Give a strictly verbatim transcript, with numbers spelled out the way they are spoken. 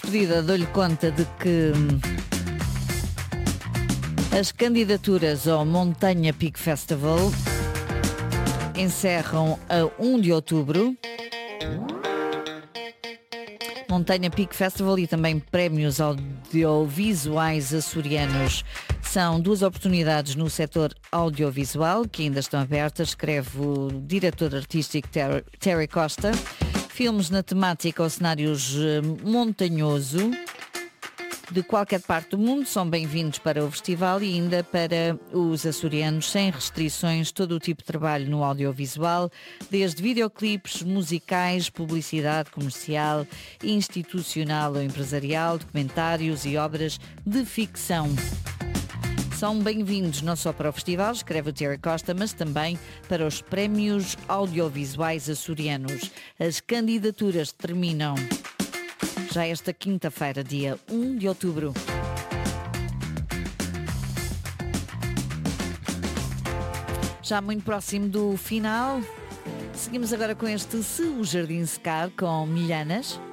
despedida dou-lhe conta de que hum, as candidaturas ao Montanha Peak Festival encerram a um de outubro. Montanha Peak Festival e também prémios audiovisuais açorianos. São duas oportunidades no setor audiovisual que ainda estão abertas, escreve o diretor artístico Ter- Terry Costa. Filmes na temática ou cenários eh, montanhoso de qualquer parte do mundo são bem-vindos para o festival e ainda para os açorianos, sem restrições, todo o tipo de trabalho no audiovisual, desde videoclipes, musicais, publicidade comercial, institucional ou empresarial, documentários e obras de ficção. São bem-vindos não só para o festival, escreve o Terry Costa, mas também para os prémios audiovisuais açorianos. As candidaturas terminam já esta quinta-feira, dia um de outubro. Já muito próximo do final, seguimos agora com este Se o Jardim Secar, com Milhanas.